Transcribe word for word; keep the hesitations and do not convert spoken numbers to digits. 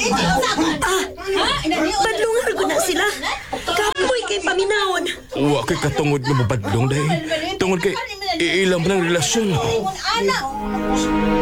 Badlungan ko na sila. Kapoy kay paminawon. Wa kay katungod nga mabadlong day. Tungod kay iilang pa ng relasyon. Anak.